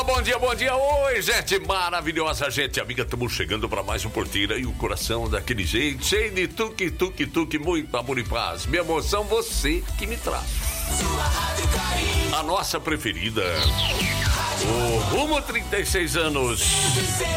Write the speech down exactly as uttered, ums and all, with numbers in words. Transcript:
bom dia, bom dia. Oi, gente maravilhosa, gente amiga. Estamos chegando para mais um Porteira e o coração daquele jeito, cheio de tuque, tuque, tuque, muito amor e paz. Minha emoção, você que me traz. A nossa preferida. O Rumo trinta e seis anos.